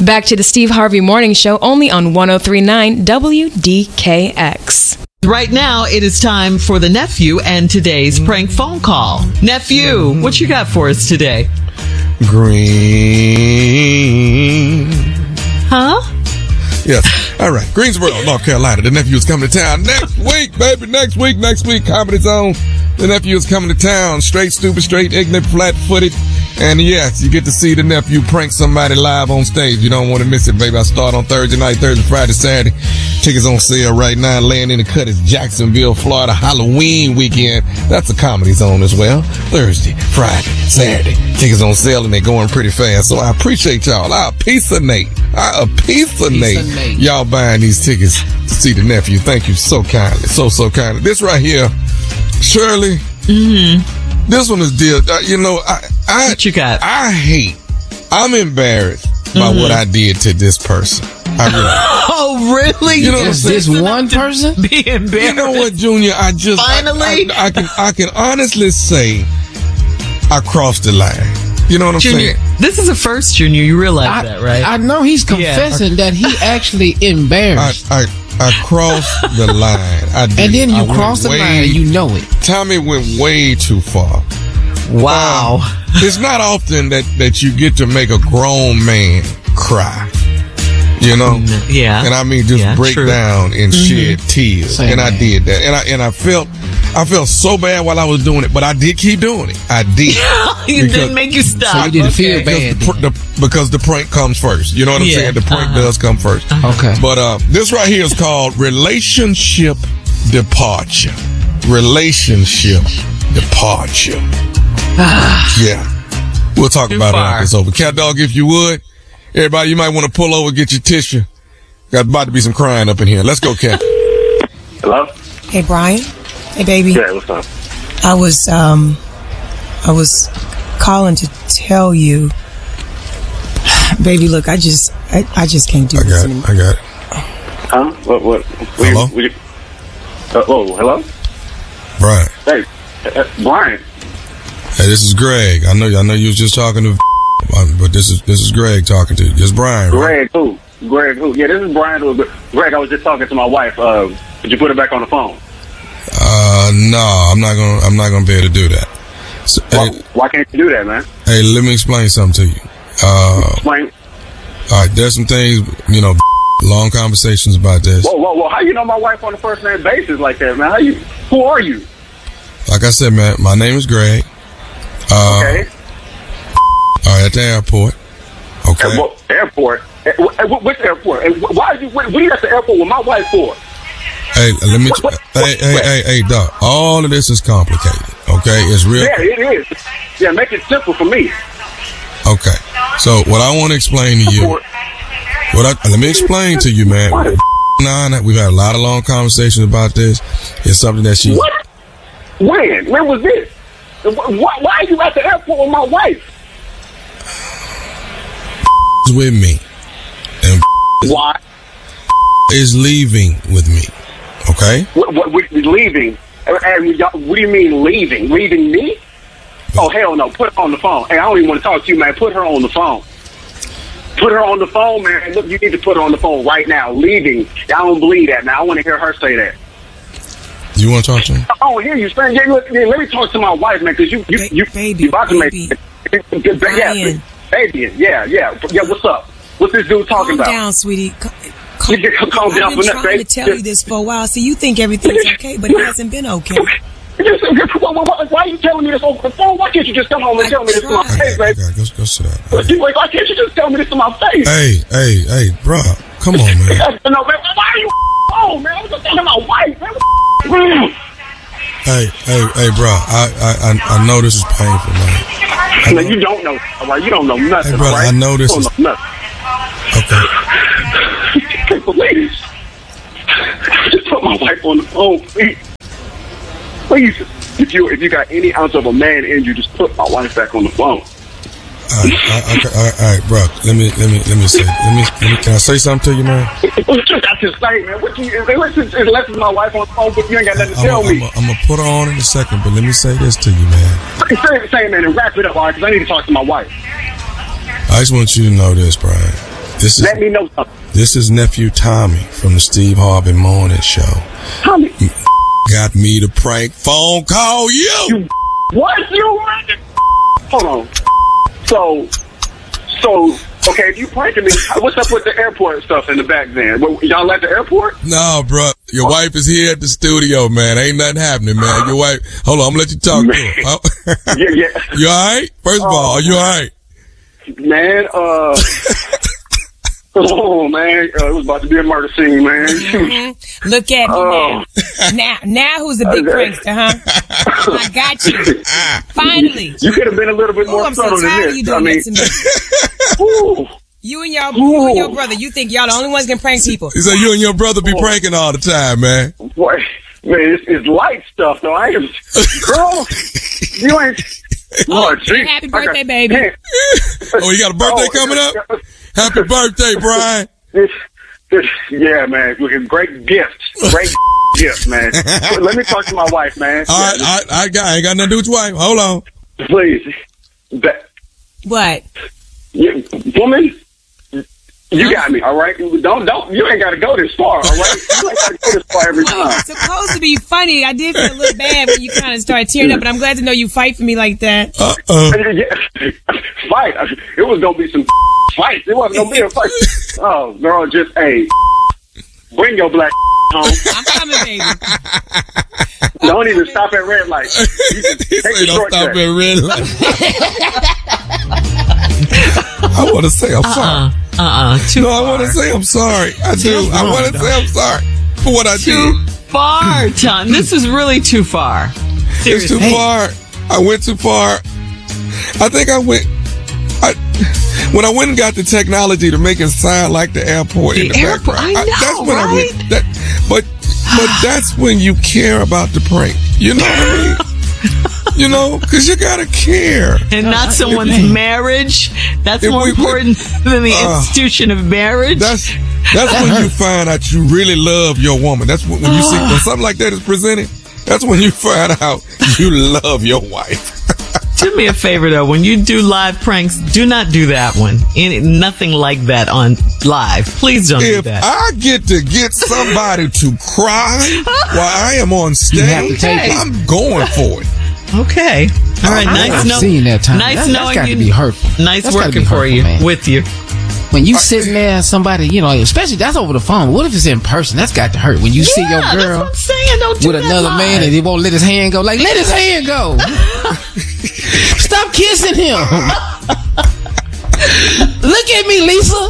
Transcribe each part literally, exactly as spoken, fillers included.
Back to the Steve Harvey Morning Show, only on one oh three point nine W D K X. Right now, it is time for the nephew and today's prank phone call. Nephew, what you got for us today? Green. Huh? Yes. All right. Greensboro, North Carolina. The nephew is coming to town next week, baby. Next week, next week. Comedy Zone. The nephew is coming to town. Straight, stupid, straight, ignorant, flat-footed. And yes, you get to see the nephew prank somebody live on stage. You don't want to miss it, baby. I start on Thursday night, Thursday, Friday, Saturday. Tickets on sale right now. Laying in the cut is Jacksonville, Florida, Halloween weekend. That's a Comedy Zone as well. Thursday, Friday, Saturday. Tickets on sale and they're going pretty fast. So I appreciate y'all. I appreciate. I appreciate y'all buying these tickets to see the nephew. Thank you so kindly. So, so kindly. This right here, Shirley. Mm-hmm. This one is deal. Uh, you know, I, I, what you got? I hate. I'm embarrassed by mm-hmm. what I did to this person. I really. Oh, really? You know what I'm saying? This one person? Be embarrassed. You know what, Junior? I just finally. I, I, I can. I can honestly say, I crossed the line. You know what I'm Junior, saying? This is a first, Junior. You realize I, that, right? I know he's confessing yeah. that he actually embarrassed. I, I, I crossed the line. I did. And then you I crossed the way, line and you know it. Tommy went way too far. Wow. Um, it's not often that, that you get to make a grown man cry. You know? Yeah. And I mean just yeah, break true. down and mm-hmm. shed tears. Same and man. I did that. And I and I felt I felt so bad while I was doing it, but I did keep doing it. I did. It didn't make you stop. So you didn't okay. feel bad. Because the, the, because the prank comes first. You know what I'm yeah. saying? The prank uh-huh. does come first. Okay. But uh, this right here is called relationship departure. Relationship departure. Yeah. We'll talk Too about far. it after it's over. Cat Dog, if you would. Everybody, you might want to pull over, get your tissue. Got about to be some crying up in here. Let's go, Cat. Hello? Hey, Brian. Hey, baby. Yeah, what's up? I was, um, I was calling to tell you, baby, look, I just, I, I just can't do I this got anymore. it. I got it. Huh? What, what? what Hello? You, what you, uh, oh, hello? Brian. Hey, uh, Brian. Hey, this is Greg. I know I know you was just talking to but this is this is Greg talking to you. It's Brian, right? Greg who? Greg who? Yeah, this is Brian who. Greg, I was just talking to my wife. Uh, did you put her back on the phone? Uh, no, I'm not gonna I'm not gonna be able to do that. So, Why, hey, why can't you do that, man? hey, let me explain something to you. Uh, Explain. all right, there's some things, you know, long conversations about this. Whoa, whoa, whoa! How you know my wife on a first name basis like that, man? How you? Who are you? Like I said, man, my name is Greg. Uh, Okay. All right, at the airport. Okay. At what airport? At, at, what- which airport? And wh- why are you? What, what are you at the airport with my wife for? Hey, let me. What- what- Hey, hey, hey, hey, Doc. All of this is complicated. Okay, it's real. Yeah, it is. Yeah, make it simple for me. Okay. So what I want to explain to you, what I let me explain to you, man. Nine, we've had a lot of long conversations about this. It's something that she. What? When? When was this? Why, why are you at the airport with my wife? with me, and Why? is leaving with me. Okay. What, what, what leaving? And, and y'all- what do you mean leaving? Leaving me? Oh, hell no. Put her on the phone. Hey, I don't even want to talk to you, man. Put her on the phone. Put her on the phone, man. Look, you need to put her on the phone right now. Leaving. I don't believe that. Now, I want to hear her say that. You want to talk to him? I don't hear you saying, yeah, look, yeah, let me talk to my wife, man, because you, you, Ba- you, baby, you about to make, baby. yeah, Brian. baby, yeah, yeah, yeah, what's up? What's this dude talking Calm about? down, sweetie. Calm, calm, You can calm down I've for been nothing, trying baby. to tell you this for a while, so you think everything's okay, but it hasn't been okay. Why, why, why are you telling me this over the phone? Why can't you just come home and I tell me this to my tried. face, baby? Okay, go, go sit down. You- Why can't you just tell me this to my face? Hey, hey, hey, bro, come on, man. No, man, why are you oh man? I was just talking to my wife, man. Hey, hey, hey, bro. I, I, I, I know this is painful, man. I No, know- you don't know, all right? You don't know nothing, Hey, brother, all right? I know this you is- don't know nothing. Okay. I can't believe this. Just put my wife on the phone, please. Please, if you if you got any ounce of a man in you, just put my wife back on the phone. All right, I, okay, all right, all right, bro. Let me, let me, let me say, let me, let me. Can I say something to you, man? What you got to say, man? What you? Unless it's, unless it's my wife on the phone, but you ain't got nothing to I'm tell me. gonna put her on in a second, but let me say this to you, man. Say the same, man, and wrap it up, all right? Because I need to talk to my wife. I just want you to know this, Brian. This is, Let me know something. This is nephew Tommy from the Steve Harvey Morning Show. Tommy. You got me to prank phone call you. You what? You Hold on. So, so, okay, if you pranking me, what's up with the airport stuff in the back then? What, y'all at the airport? No, bro. Your wife is here at the studio, man. Ain't nothing happening, man. Your wife, hold on, I'm gonna let you talk Man. to her. Yeah, yeah. You alright? First of all, are you alright? Man, uh, oh man, uh, it was about to be a murder scene, man. Mm-hmm. Look at me Oh. now. Now, now who's a big prankster, huh? I got you. Finally. You could have been a little bit Ooh, more I'm so subtle than tired of this. you doing I mean, that to me. ooh, You and your you and your brother, you think y'all the only ones can prank people. He said you and your brother be pranking all the time, man. boy, man, it's, it's light stuff though. I ain't, girl, you ain't. Lord, gee, happy I got- birthday, baby. Man. Oh, you got a birthday Oh, coming up? Happy birthday, Brian. This, this, yeah, man. Looking great gifts. Great gifts, man. Let me talk to my wife, man. All right, I, I, got, I ain't got nothing to do with your wife. Hold on. Please. That, What? you, woman, you got me, all right? Don't, don't, you ain't got to go this far, all right? You ain't got to go this far every Well, time. it's supposed to be funny. I did feel a little bad when you kind of started tearing up, but I'm glad to know you fight for me like that. Uh-uh. Yeah. Fight. It was going to be some fights. It wasn't going to be a fight. Oh, girl, just, hey, bring your black home. I'm coming, baby. Don't even stop at red light. You just He take said the don't stop shortcut. at red light. I want to say I'm sorry. Uh uh Too No, far. I want to say I'm sorry. I do. I want to say I'm sorry for what I Too did. far, Tom. This is really too far. It's Seriously. too far. I went too far. I think I went. I, when I went and got the technology to make it sound like the airport in The the airport, background, I know, that's when I right? went. That, but but that's when you care about the prank. You know what I mean? You know, because you gotta care. And not someone's If- marriage. That's if more we- important than the Uh, institution of marriage. That's that's when you find out you really love your woman. That's when, when you see when something like that is presented. That's when you find out you love your wife. Do me a favor though, when you do live pranks, do not do that one. Any, nothing like that on live. Please don't do If that. I get to get somebody to cry while I am on stage, have to take it. I'm going for it. Okay. All right. Nice. I've know- seen that time. Nice That- that's knowing gotta you. be hurtful. Nice That's gotta working be for hurtful, you. man. With you. When you sitting there, somebody, you know, especially that's over the phone. What if it's in person? That's got to hurt. When you see your Yeah, that's girl what I'm saying. Don't do with that another live. man and he won't let his hand go, like, let his hand go. Stop kissing him. Look at me, Lisa.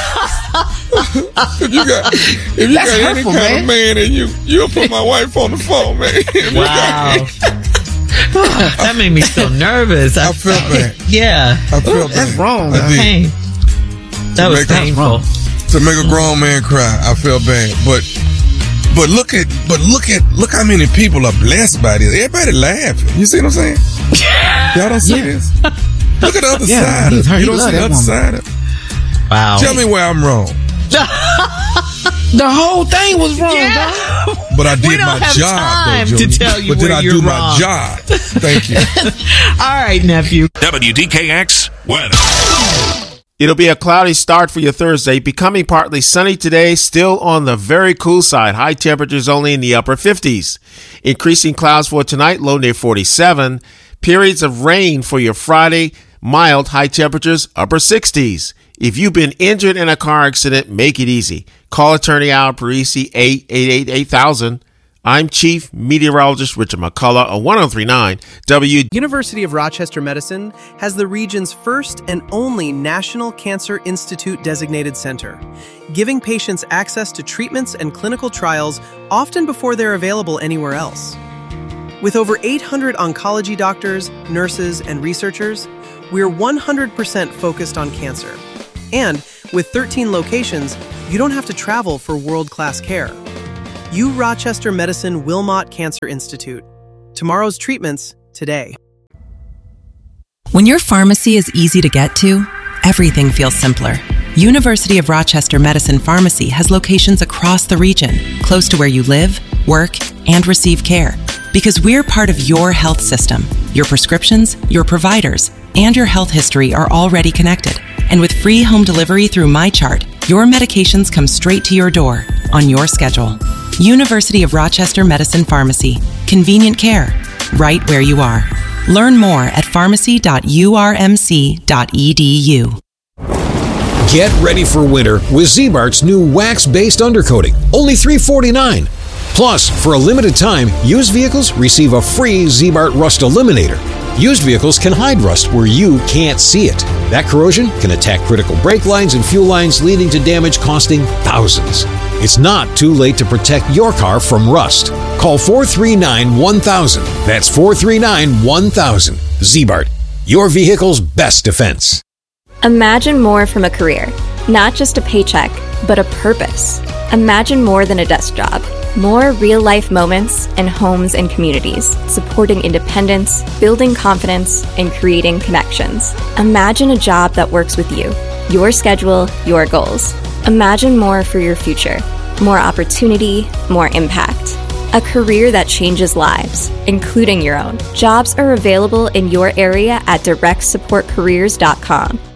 If you got, if you That's got any hurtful, kind man. of man in you, you'll put my wife on the phone, man. If you Wow. got- That made me so nervous. I felt bad. Yeah. I felt That's bad. wrong. I man. did. Pain. That was make us painful. To make a grown man cry, I felt bad. But but look at but look at look how many people are blessed by this. Everybody laughing. You see what I'm saying? Y'all don't see Yeah. this? Look at the other Yeah, side he's of it. hurt. You He don't love see the that other woman. side of it. Wow. Tell me where I'm wrong. The whole thing was wrong, dog. But I did We don't my have job, time though, to Junior. tell you But did where I you're do wrong. my job? Thank you. All right, nephew. W D K X weather. It'll be a cloudy start for your Thursday, becoming partly sunny today, still on the very cool side. High temperatures only in the upper fifties. Increasing clouds for tonight, low near forty-seven. Periods of rain for your Friday, mild high temperatures, upper sixties. If you've been injured in a car accident, make it easy. Call attorney Al Parisi, eight eight eight, eight thousand. I'm Chief Meteorologist Richard McCullough on one oh three point nine W. University of Rochester Medicine has the region's first and only National Cancer Institute designated center, giving patients access to treatments and clinical trials often before they're available anywhere else. With over eight hundred oncology doctors, nurses, and researchers, we're one hundred percent focused on cancer. And with thirteen locations, you don't have to travel for world-class care. U Rochester Medicine Wilmot Cancer Institute. Tomorrow's treatments today. When your pharmacy is easy to get to, everything feels simpler. University of Rochester Medicine Pharmacy has locations across the region, close to where you live, work, and receive care. Because we're part of your health system. Your prescriptions, your providers, and your health history are already connected. And with free home delivery through MyChart, your medications come straight to your door on your schedule. University of Rochester Medicine Pharmacy. Convenient care, right where you are. Learn more at pharmacy dot u r m c dot e d u. Get ready for winter with Z-Mart's new wax-based undercoating, only three forty-nine. Plus, for a limited time, used vehicles receive a free Z-Mart Rust Eliminator. Used vehicles can hide rust where you can't see it. That corrosion can attack critical brake lines and fuel lines, leading to damage costing thousands. It's not too late to protect your car from rust. Call four three nine, one thousand. That's four three nine, one thousand. Z-Mart, your vehicle's best defense. Imagine more from a career. Not just a paycheck, but a purpose. Imagine more than a desk job. More real-life moments in homes and communities, supporting independence, building confidence, and creating connections. Imagine a job that works with you, your schedule, your goals. Imagine more for your future. More opportunity, more impact. A career that changes lives, including your own. Jobs are available in your area at direct support careers dot com.